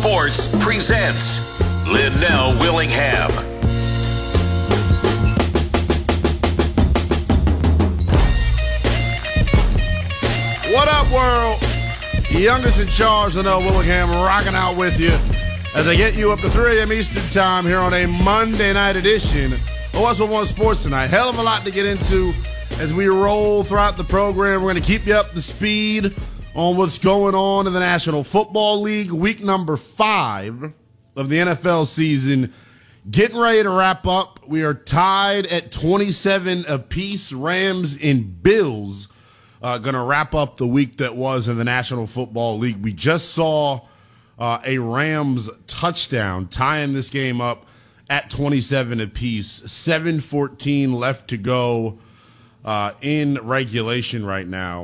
Sports presents Linnell Willingham. What up, world? Youngest in charge, Linnell Willingham, rocking out with you as I get you up to 3 a.m. Eastern time here on a Monday night edition of What's One Sports Tonight. Hell of a lot to get into as we roll throughout the program. We're going to keep you up to speed on what's going on in the National Football League. Week number 5 of the NFL season getting ready to wrap up. We are tied at 27 apiece. Rams and Bills going to wrap up the week that was in the National Football League. We just saw a Rams touchdown tying this game up at 27 apiece. 7:14 left to go in regulation right now.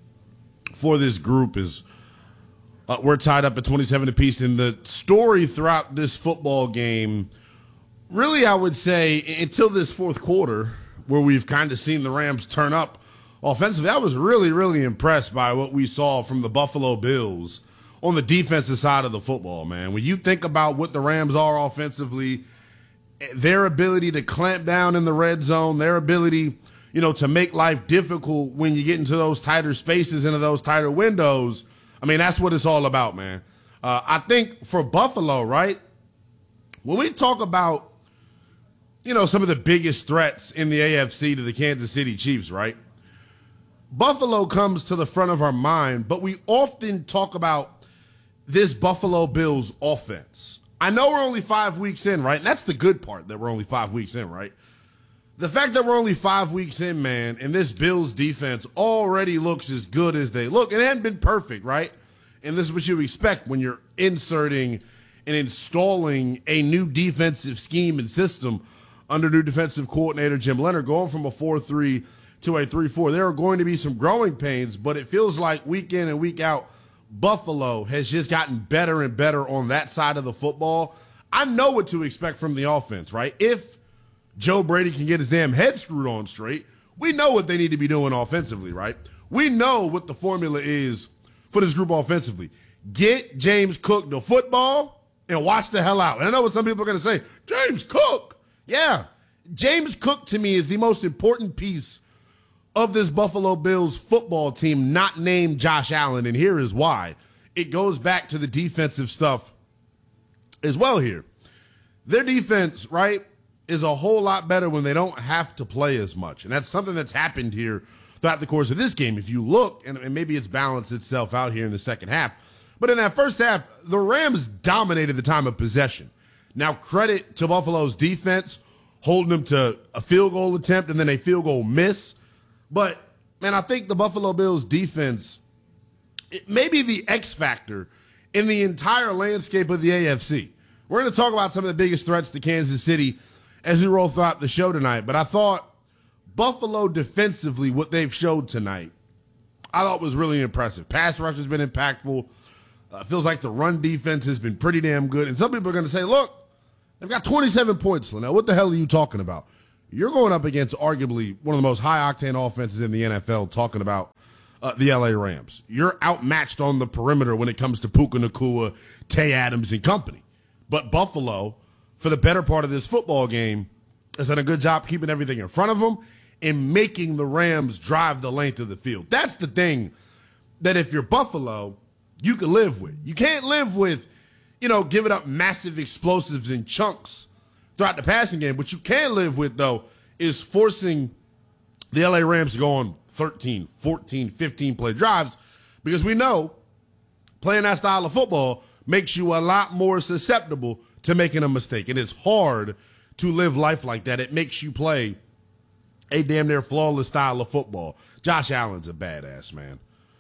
For this group is we're tied up at 27 apiece. And the story throughout this football game, really, I would say until this fourth quarter, where we've kind of seen the Rams turn up offensively, I was really, really impressed by what we saw from the Buffalo Bills on the defensive side of the football, man. When you think about what the Rams are offensively, their ability to clamp down in the red zone, their ability to make life difficult when you get into those tighter spaces, into those tighter windows. I mean, that's what it's all about, man. I think for Buffalo, right, when we talk about, some of the biggest threats in the AFC to the Kansas City Chiefs, right, Buffalo comes to the front of our mind, but we often talk about this Buffalo Bills offense. I know we're only 5 weeks in, right, and that's the good part, that we're only 5 weeks in, right? The fact that we're only 5 weeks in, man, and this Bills defense already looks as good as they look. It hadn't been perfect, right? And this is what you expect when you're inserting and installing a new defensive scheme and system under new defensive coordinator Jim Leonhard, going from a 4-3 to a 3-4. There are going to be some growing pains, but it feels like week in and week out, Buffalo has just gotten better and better on that side of the football. I know what to expect from the offense, right? If Joe Brady can get his damn head screwed on straight, we know what they need to be doing offensively, right? We know what the formula is for this group offensively. Get James Cook the football and watch the hell out. And I know what some people are going to say, James Cook. Yeah, James Cook to me is the most important piece of this Buffalo Bills football team, not named Josh Allen, and here is why. It goes back to the defensive stuff as well here. Their defense, right, is a whole lot better when they don't have to play as much. And that's something that's happened here throughout the course of this game. If you look, and maybe it's balanced itself out here in the second half, but in that first half, the Rams dominated the time of possession. Now, credit to Buffalo's defense, holding them to a field goal attempt and then a field goal miss. But, man, I think the Buffalo Bills defense, it may be the X factor in the entire landscape of the AFC. We're going to talk about some of the biggest threats to Kansas City as we roll throughout the show tonight. But I thought Buffalo defensively, what they've showed tonight, I thought was really impressive. Pass rush has been impactful. Feels like the run defense has been pretty damn good. And some people are going to say, look, they've got 27 points, Linnell. What the hell are you talking about? You're going up against arguably one of the most high-octane offenses in the NFL, talking about the L.A. Rams. You're outmatched on the perimeter when it comes to Puka Nacua, Tay Adams, and company. But Buffalo, for the better part of this football game, has done a good job keeping everything in front of them and making the Rams drive the length of the field. That's the thing that if you're Buffalo, you can live with. You can't live with, giving up massive explosives in chunks throughout the passing game. What you can live with, though, is forcing the L.A. Rams to go on 13, 14, 15-play drives, because we know playing that style of football makes you a lot more susceptible to making a mistake. And it's hard to live life like that. It makes you play a damn near flawless style of football. Josh Allen's a badass, man.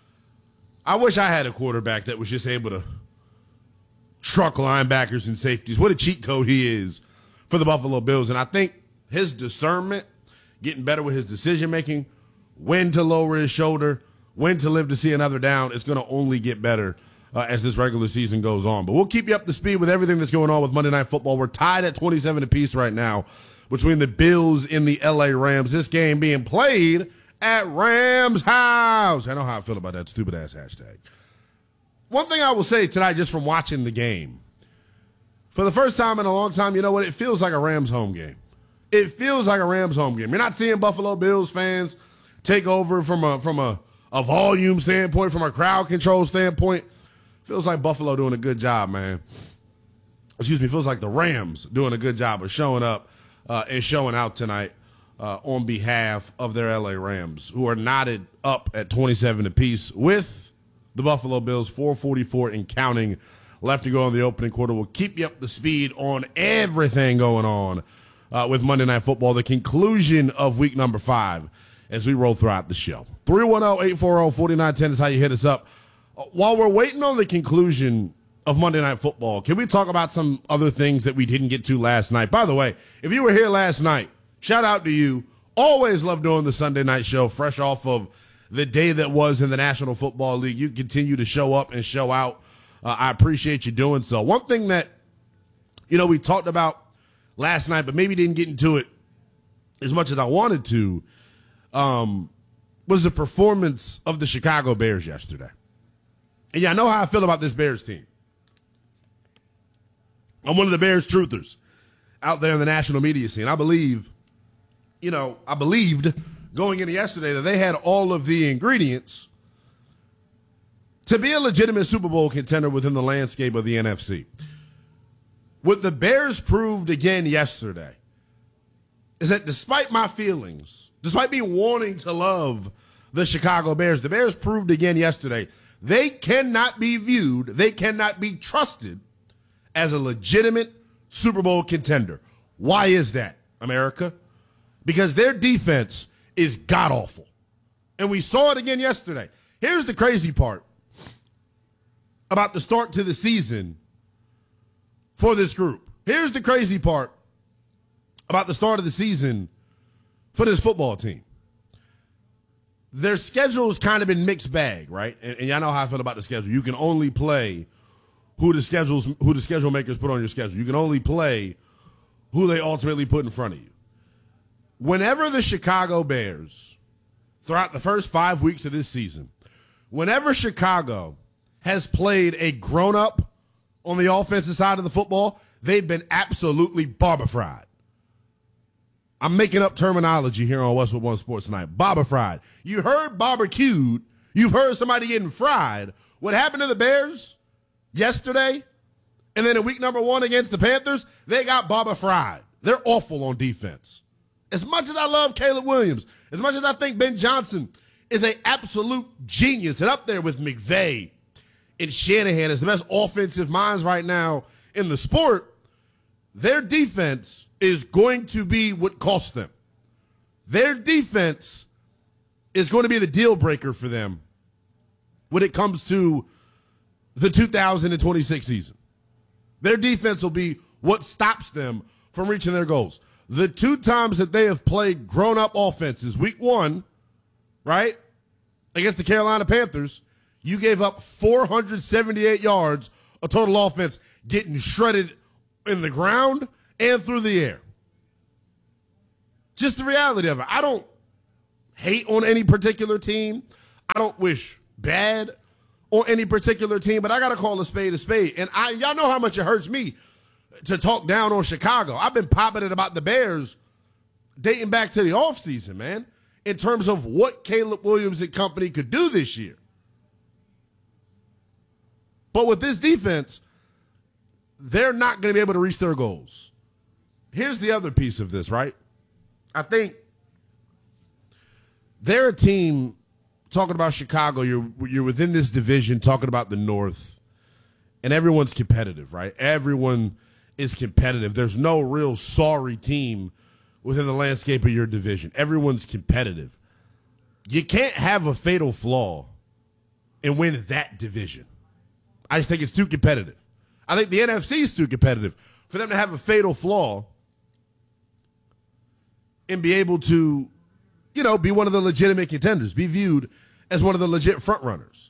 I wish I had a quarterback that was just able to truck linebackers and safeties. What a cheat code he is for the Buffalo Bills. And I think his discernment, getting better with his decision-making, when to lower his shoulder, when to live to see another down, it's going to only get better as this regular season goes on. But we'll keep you up to speed with everything that's going on with Monday Night Football. We're tied at 27 apiece right now between the Bills and the L.A. Rams. This game being played at Rams House. I know how I feel about that stupid-ass hashtag. one thing I will say tonight, just from watching the game, for the first time in a long time, you know what? It feels like a Rams home game. It feels like a Rams home game. You're not seeing Buffalo Bills fans take over from a volume standpoint, from a crowd control standpoint. Feels like Buffalo doing a good job, man. Excuse me, feels like the Rams doing a good job of showing up and showing out tonight on behalf of their LA Rams, who are knotted up at 27 apiece with the Buffalo Bills, 4:44 and counting left to go in the opening quarter. We'll keep you up to speed on everything going on with Monday Night Football, the conclusion of week number 5, as we roll throughout the show. 310-840-4910 is how you hit us up. While we're waiting on the conclusion of Monday Night Football, can we talk about some other things that we didn't get to last night? By the way, if you were here last night, shout out to you. Always love doing the Sunday night show, fresh off of the day that was in the National Football League. You continue to show up and show out. I appreciate you doing so. One thing that, we talked about last night, but maybe didn't get into it as much as I wanted to, was the performance of the Chicago Bears yesterday. And I know how I feel about this Bears team. I'm one of the Bears truthers out there in the national media scene. I believed going into yesterday that they had all of the ingredients to be a legitimate Super Bowl contender within the landscape of the NFC. What the Bears proved again yesterday is that despite my feelings, despite me wanting to love the Chicago Bears, the Bears proved again yesterday they cannot be viewed, they cannot be trusted as a legitimate Super Bowl contender. Why is that, America? Because their defense is god-awful. And we saw it again yesterday. Here's the crazy part about the start to the season for this group. Here's the crazy part about the start of the season for this football team. Their schedule's kind of been mixed bag, right? And y'all know how I feel about the schedule. You can only play who the schedule makers put on your schedule. You can only play who they ultimately put in front of you. Whenever the Chicago Bears, throughout the first 5 weeks of this season, whenever Chicago has played a grown-up on the offensive side of the football, they've been absolutely barber-fried. I'm making up terminology here on Westwood One Sports tonight. Barber-fried. You heard barbecued. You've heard somebody getting fried. What happened to the Bears yesterday, and then in week number 1 against the Panthers, they got barber-fried. They're awful on defense. As much as I love Caleb Williams, as much as I think Ben Johnson is an absolute genius and up there with McVay and Shanahan as the best offensive minds right now in the sport, their defense is going to be what costs them. Their defense is going to be the deal breaker for them when it comes to the 2026 season. Their defense will be what stops them from reaching their goals. The 2 times that they have played grown-up offenses, week 1, right, against the Carolina Panthers, you gave up 478 yards of total offense, getting shredded in the ground and through the air. Just the reality of it. I don't hate on any particular team. I don't wish bad on any particular team, but I got to call a spade a spade. And y'all know how much it hurts me to talk down on Chicago. I've been popping it about the Bears dating back to the offseason, man, in terms of what Caleb Williams and company could do this year. But with this defense, they're not going to be able to reach their goals. Here's the other piece of this, right? I think they're a team, talking about Chicago, you're within this division, talking about the North, and everyone's competitive, right? Everyone is competitive. There's no real sorry team within the landscape of your division. Everyone's competitive. You can't have a fatal flaw and win that division. I just think it's too competitive. I think the NFC is too competitive for them to have a fatal flaw and be able to, be one of the legitimate contenders, be viewed as one of the legit front runners.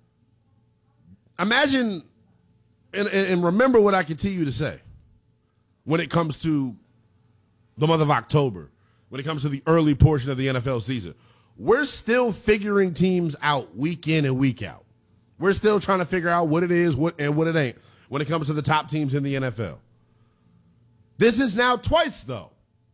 Imagine and remember what I continue to say when it comes to the month of October, when it comes to the early portion of the NFL season. We're still figuring teams out week in and week out. We're still trying to figure out what it is and what it ain't when it comes to the top teams in the NFL. This is now twice, though.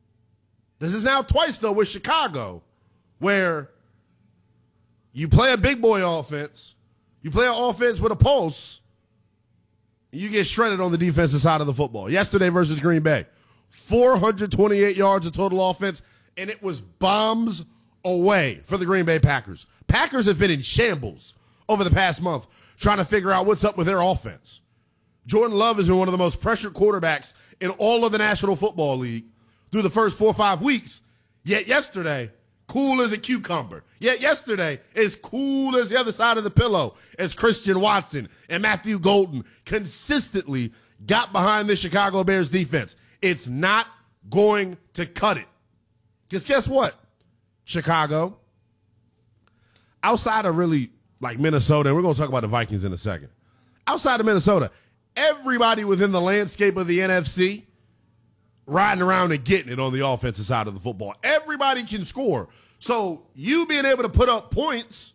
With Chicago, where you play a big boy offense, you play an offense with a pulse, and you get shredded on the defensive side of the football. Yesterday versus Green Bay, 428 yards of total offense, and it was bombs away for the Green Bay Packers. Packers have been in shambles over the past month trying to figure out what's up with their offense. Jordan Love has been one of the most pressured quarterbacks in all of the National Football League through the first 4 or 5 weeks. Yet yesterday, cool as a cucumber. Yet yesterday, as cool as the other side of the pillow as Christian Watson and Matthew Golden consistently got behind the Chicago Bears defense. It's not going to cut it. Because guess what, Chicago? Outside of really like Minnesota, and we're going to talk about the Vikings in a second. Outside of Minnesota, everybody within the landscape of the NFC riding around and getting it on the offensive side of the football. Everybody can score. So you being able to put up points,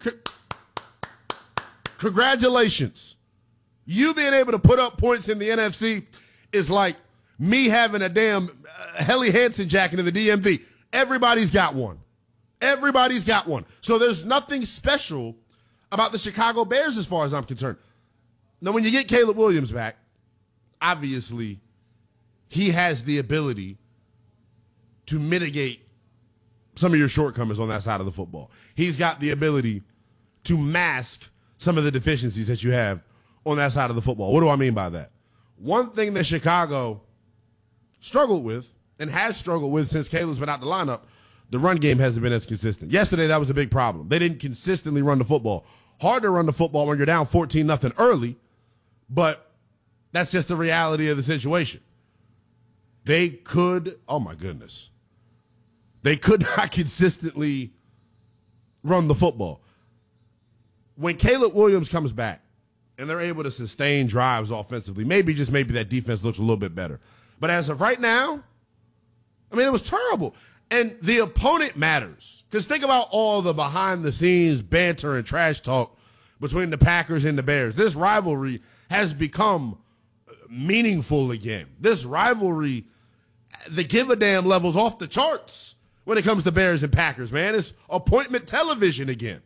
congratulations. You being able to put up points in the NFC is like me having a damn Helly Hansen jacket in the DMV. Everybody's got one. Everybody's got one. So there's nothing special about the Chicago Bears as far as I'm concerned. Now, when you get Caleb Williams back, obviously he has the ability to mitigate some of your shortcomings on that side of the football. He's got the ability to mask some of the deficiencies that you have on that side of the football. What do I mean by that? One thing that Chicago struggled with and has struggled with since Caleb's been out the lineup, the run game hasn't been as consistent. Yesterday, that was a big problem. They didn't consistently run the football. Hard to run the football when you're down 14-0 early, but that's just the reality of the situation. They could, oh my goodness, they could not consistently run the football. When Caleb Williams comes back and they're able to sustain drives offensively, maybe that defense looks a little bit better. But as of right now, I mean, it was terrible. And the opponent matters. Because think about all the behind-the-scenes banter and trash talk between the Packers and the Bears. This rivalry has become meaningful again. This rivalry, the give-a-damn level's off the charts when it comes to Bears and Packers, man. It's appointment television again.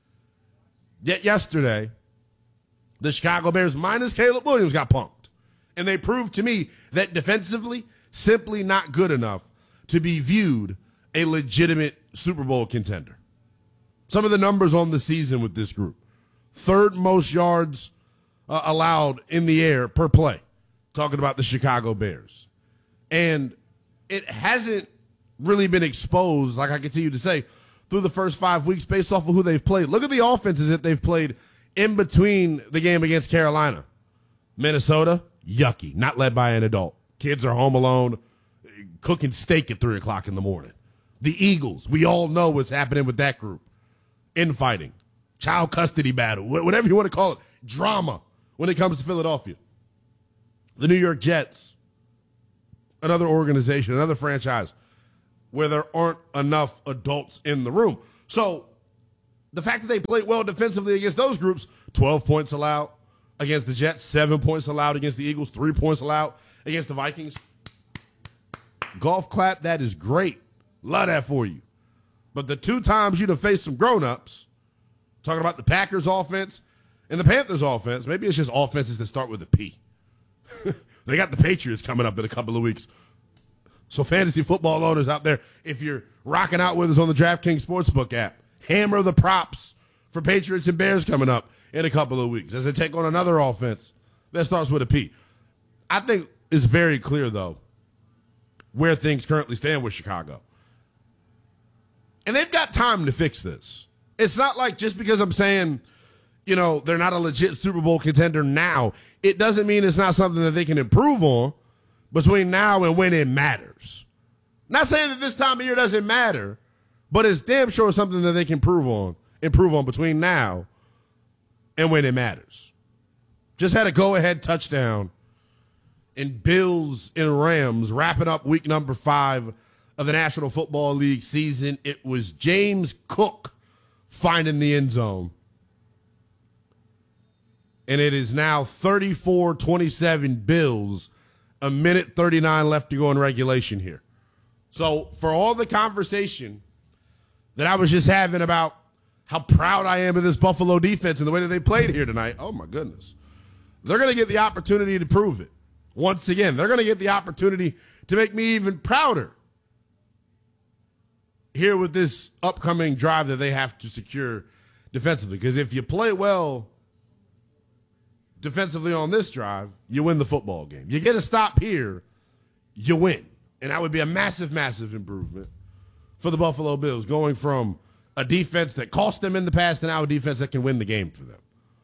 Yet yesterday, the Chicago Bears minus Caleb Williams got punked. And they proved to me that defensively, simply not good enough to be viewed a legitimate Super Bowl contender. Some of the numbers on the season with this group. Third most yards allowed in the air per play. Talking about the Chicago Bears. And it hasn't really been exposed, like I continue to say, through the first 5 weeks based off of who they've played. Look at the offenses that they've played in between the game against Carolina. Minnesota, yucky, not led by an adult. Kids are home alone, cooking steak at 3 o'clock in the morning. The Eagles, we all know what's happening with that group. Infighting, child custody battle, whatever you want to call it, drama when it comes to Philadelphia. The New York Jets, another organization, another franchise where there aren't enough adults in the room. So the fact that they played well defensively against those groups, 12 points allowed against the Jets, 7 points allowed against the Eagles, 3 points allowed against the Vikings. Golf clap, that is great. Love that for you. But the 2 times you'd have faced some grown-ups, talking about the Packers offense and the Panthers offense, maybe it's just offenses that start with a P. They got the Patriots coming up in a couple of weeks. So fantasy football owners out there, if you're rocking out with us on the DraftKings Sportsbook app, hammer the props for Patriots and Bears coming up in a couple of weeks as they take on another offense that starts with a P. I think it's very clear, though, where things currently stand with Chicago. And they've got time to fix this. It's not like just because I'm saying, you know, they're not a legit Super Bowl contender now, it doesn't mean it's not something that they can improve on between now and when it matters. Not saying that this time of year doesn't matter, but it's damn sure something that they can improve on between now and when it matters. Just had a go-ahead touchdown in Bills and Rams, wrapping up week number 5 of the National Football League season. It was James Cook finding the end zone and it is now 34-27 Bills, a minute 39 left to go in regulation here. So for all the conversation that I was just having about how proud I am of this Buffalo defense and the way that they played here tonight, oh my goodness, they're going to get the opportunity to prove it. Once again, they're going to get the opportunity to make me even prouder here with this upcoming drive that they have to secure defensively. Because if you play well defensively on this drive, you win the football game. You get a stop here, you win. And that would be a massive, massive improvement for the Buffalo Bills, going from a defense that cost them in the past to now a defense that can win the game for them.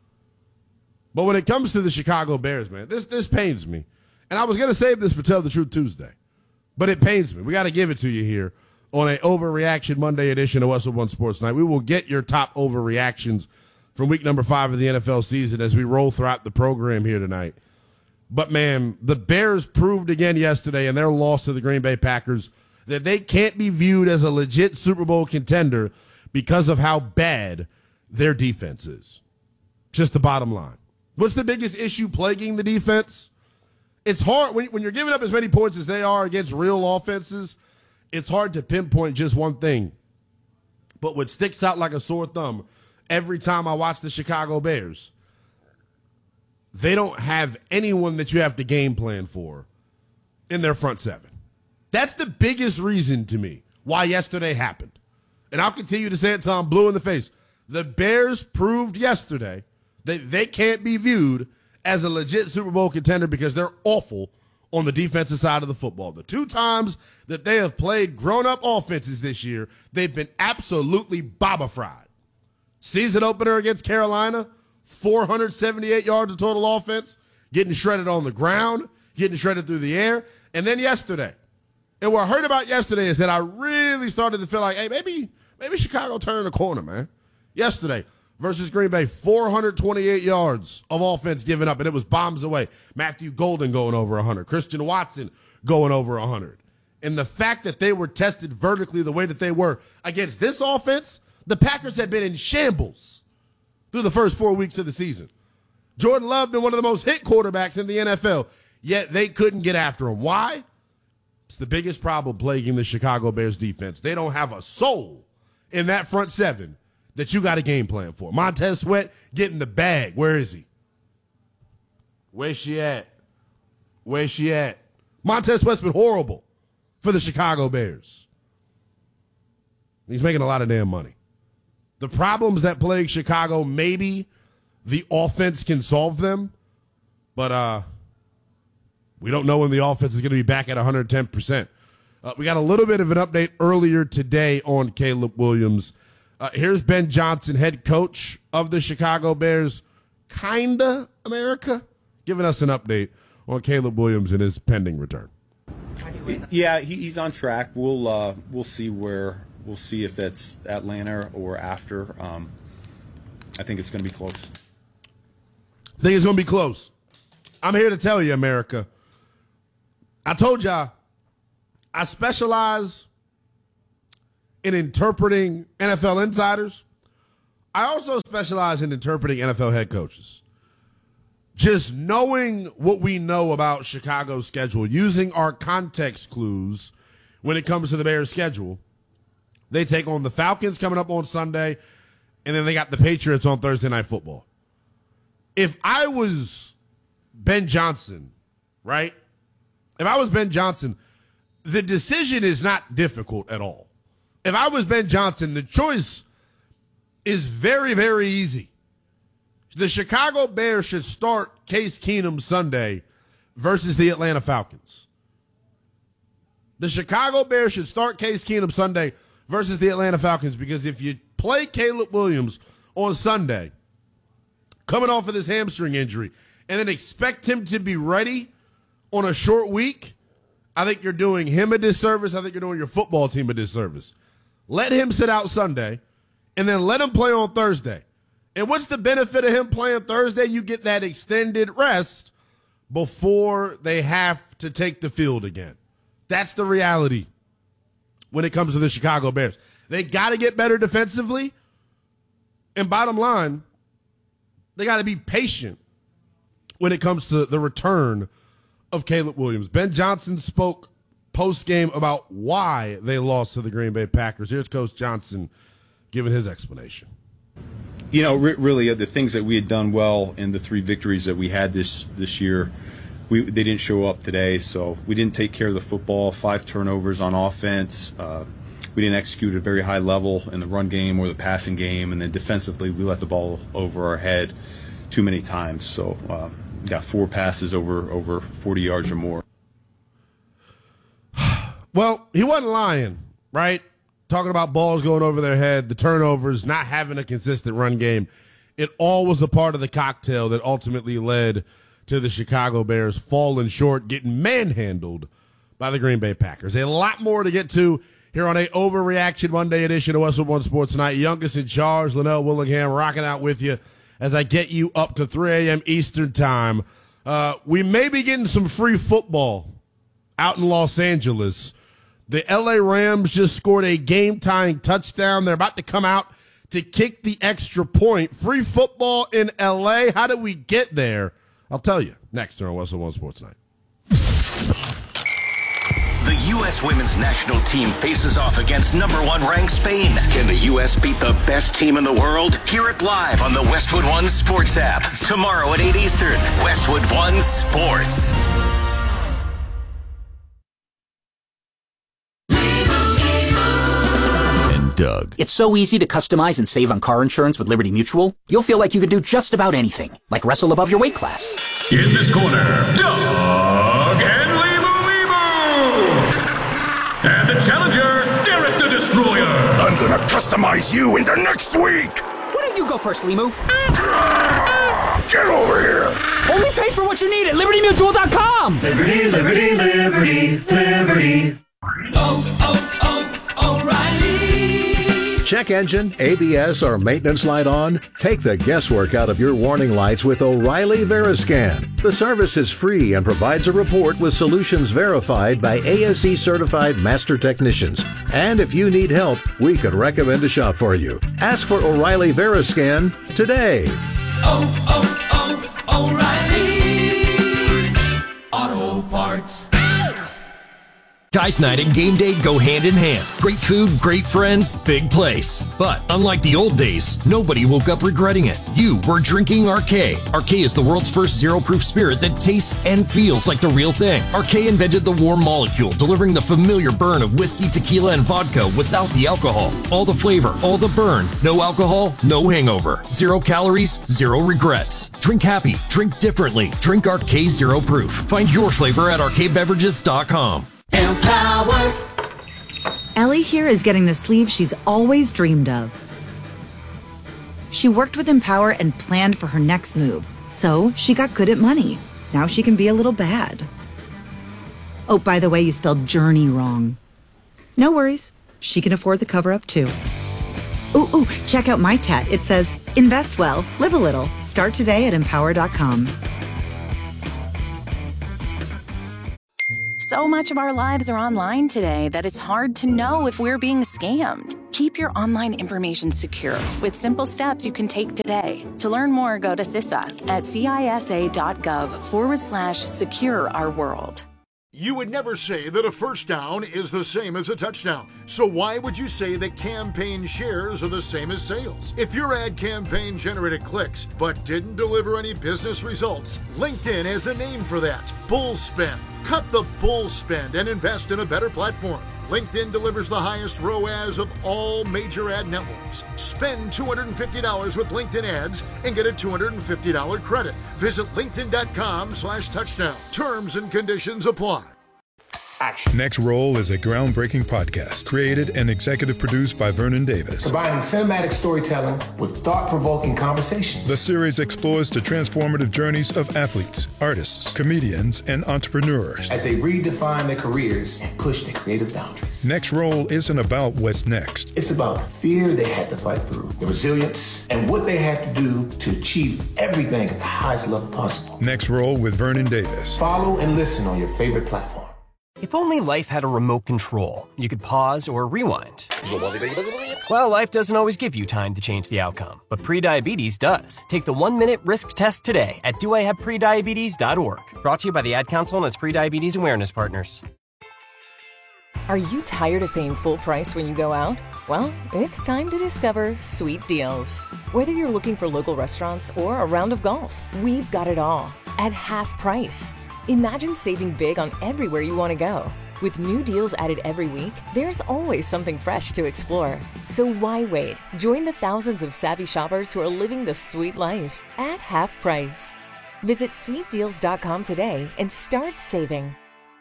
But when it comes to the Chicago Bears, man, this pains me. And I was going to save this for Tell the Truth Tuesday, but it pains me. We got to give it to you here on a Overreaction Monday edition of Westwood One Sports Night. We will get your top overreactions from week number 5 of the NFL season as we roll throughout the program here tonight. But, man, the Bears proved again yesterday in their loss to the Green Bay Packers that they can't be viewed as a legit Super Bowl contender because of how bad their defense is. Just the bottom line. What's the biggest issue plaguing the defense? It's hard when you're giving up as many points as they are against real offenses. It's hard to pinpoint just one thing. But what sticks out like a sore thumb every time I watch the Chicago Bears, they don't have anyone that you have to game plan for in their front seven. That's the biggest reason to me why yesterday happened. And I'll continue to say it till I'm blue in the face. The Bears proved yesterday that they can't be viewed as a legit Super Bowl contender because they're awful on the defensive side of the football. The 2 times that they have played grown-up offenses this year, they've been absolutely baba-fried. Season opener against Carolina, 478 yards of total offense, getting shredded on the ground, getting shredded through the air. And then yesterday. And what I heard about yesterday is that I really started to feel like, hey, maybe Chicago turned the corner, man. Yesterday versus Green Bay, 428 yards of offense given up, and it was bombs away. Matthew Golden going over 100. Christian Watson going over 100. And the fact that they were tested vertically the way that they were against this offense, the Packers had been in shambles through the first 4 weeks of the season. Jordan Love been one of the most hit quarterbacks in the NFL, yet they couldn't get after him. Why? It's the biggest problem plaguing the Chicago Bears defense. They don't have a soul in that front seven that you got a game plan for. Montez Sweat getting the bag. Where is he? Where's she at? Where's she at? Montez Sweat's been horrible for the Chicago Bears. He's making a lot of damn money. The problems that plague Chicago, maybe the offense can solve them, but we don't know when the offense is going to be back at 110%. We got a little bit of an update earlier today on Caleb Williams. Here's Ben Johnson, head coach of the Chicago Bears, kinda America, giving us an update on Caleb Williams and his pending return. Yeah, he's on track. We'll see if it's Atlanta or after. I think it's going to be close. I think it's going to be close. I'm here to tell you, America. I told y'all I specialize in interpreting NFL insiders. I also specialize in interpreting NFL head coaches. Just knowing what we know about Chicago's schedule, using our context clues when it comes to the Bears' schedule. They take on the Falcons coming up on Sunday, and then they got the Patriots on Thursday Night Football. If I was Ben Johnson, right? If I was Ben Johnson, the decision is not difficult at all. If I was Ben Johnson, the choice is very, very easy. The Chicago Bears should start Case Keenum Sunday versus the Atlanta Falcons. The Chicago Bears should start Case Keenum Sunday versus the Atlanta Falcons, because if you play Caleb Williams on Sunday, coming off of this hamstring injury, and then expect him to be ready on a short week, I think you're doing him a disservice. I think you're doing your football team a disservice. Let him sit out Sunday, and then let him play on Thursday. And what's the benefit of him playing Thursday? You get that extended rest before they have to take the field again. That's the reality when it comes to the Chicago Bears. They got to get better defensively. And bottom line, they got to be patient when it comes to the return of Caleb Williams. Ben Johnson spoke post-game about why they lost to the Green Bay Packers. Here's Coach Johnson giving his explanation. You know, really, the things that we had done well in the 3 victories that we had this year, they didn't show up today. So we didn't take care of the football. 5 turnovers on offense. We didn't execute at a very high level in the run game or the passing game, and then defensively, we let the ball over our head too many times. So got 4 passes over 40 yards or more. Well, he wasn't lying, right? Talking about balls going over their head, the turnovers, not having a consistent run game. It all was a part of the cocktail that ultimately led to the Chicago Bears falling short, getting manhandled by the Green Bay Packers. A lot more to get to here on a Overreaction Monday edition of Westwood One Sports Tonight. Youngest in charge, Linnell Willingham, rocking out with you as I get you up to 3 a.m. Eastern time. We may be getting some free football out in Los Angeles. The L.A. Rams just scored a game-tying touchdown. They're about to come out to kick the extra point. Free football in L.A. How did we get there? I'll tell you next here on Westwood One Sports Night. The U.S. women's national team faces off against #1 ranked Spain. Can the U.S. beat the best team in the world? Hear it live on the Westwood One Sports app. Tomorrow at 8 Eastern, Westwood One Sports. Doug. It's so easy to customize and save on car insurance with Liberty Mutual. You'll feel like you could do just about anything, like wrestle above your weight class. In this corner, Doug and Limu. And the challenger, Derek the Destroyer. I'm gonna customize you into next week. Why don't you go first, Limu? Get over here. Only pay for what you need at LibertyMutual.com. Liberty, liberty, liberty, liberty. O'Reilly. Check engine, ABS, or maintenance light on? Take the guesswork out of your warning lights with O'Reilly Veriscan. The service is free and provides a report with solutions verified by ASE certified master technicians. And if you need help, we could recommend a shop for you. Ask for O'Reilly Veriscan today. O'Reilly Auto Parts. Guys Night and Game Day go hand in hand. Great food, great friends, big place. But unlike the old days, nobody woke up regretting it. You were drinking Arcade. Arcade is the world's first zero-proof spirit that tastes and feels like the real thing. Arcade invented the warm molecule, delivering the familiar burn of whiskey, tequila, and vodka without the alcohol. All the flavor, all the burn. No alcohol, no hangover. 0 calories, 0 regrets. Drink happy, drink differently. Drink Arcade Zero Proof. Find your flavor at arcadebeverages.com. Empowered. Ellie here is getting the sleeve she's always dreamed of. She worked with Empower and planned for her next move, so she got good at money. Now she can be a little bad. Oh, by the way, you spelled journey wrong. No worries. She can afford the cover-up, too. Ooh, check out my tat. It says, invest well, live a little. Start today at Empower.com. So much of our lives are online today that it's hard to know if we're being scammed. Keep your online information secure with simple steps you can take today. To learn more, go to CISA at CISA.gov/secure our world. You would never say that a first down is the same as a touchdown. So why would you say that campaign shares are the same as sales? If your ad campaign generated clicks but didn't deliver any business results, LinkedIn has a name for that: bull spend. Cut the bull spend and invest in a better platform. LinkedIn delivers the highest ROAS of all major ad networks. Spend $250 with LinkedIn ads and get a $250 credit. Visit linkedin.com/touchdown. Terms and conditions apply. Action. Next Roll is a groundbreaking podcast created and executive produced by Vernon Davis. Combining cinematic storytelling with thought-provoking conversations. The series explores the transformative journeys of athletes, artists, comedians, and entrepreneurs as they redefine their careers and push their creative boundaries. Next Roll isn't about what's next. It's about the fear they had to fight through, the resilience, and what they had to do to achieve everything at the highest level possible. Next Roll with Vernon Davis. Follow and listen on your favorite platform. If only life had a remote control, you could pause or rewind. Well, life doesn't always give you time to change the outcome, but prediabetes does. Take the 1-minute risk test today at doihaveprediabetes.org. Brought to you by the Ad Council and its prediabetes awareness partners. Are you tired of paying full price when you go out? Well, it's time to discover Sweet Deals. Whether you're looking for local restaurants or a round of golf, we've got it all at half price. Imagine saving big on everywhere you want to go. With new deals added every week, there's always something fresh to explore. So why wait? Join the thousands of savvy shoppers who are living the sweet life at half price. Visit sweetdeals.com today and start saving.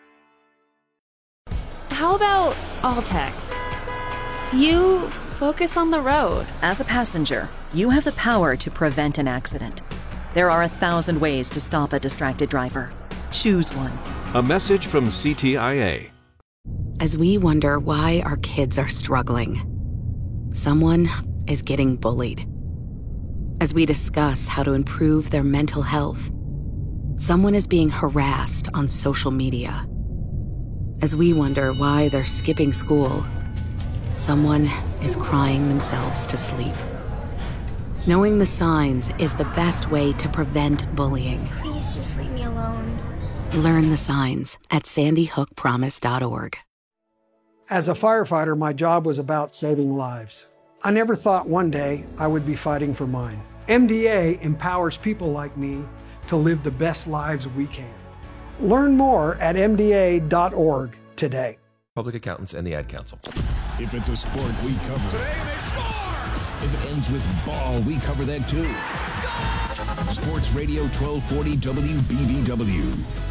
How about all text? You focus on the road. As a passenger, you have the power to prevent an accident. There are 1,000 ways to stop a distracted driver. Choose one. A message from CTIA. As we wonder why our kids are struggling, someone is getting bullied. As we discuss how to improve their mental health, someone is being harassed on social media. As we wonder why they're skipping school, someone is crying themselves to sleep. Knowing the signs is the best way to prevent bullying. Please just leave me alone. Learn the signs at sandyhookpromise.org. As a firefighter, my job was about saving lives. I never thought one day I would be fighting for mine. MDA empowers people like me to live the best lives we can. Learn more at MDA.org today. Public Accountants and the Ad Council. If it's a sport, we cover. Today they score! If it ends with ball, we cover that too. Score! Sports Radio 1240 WBBW.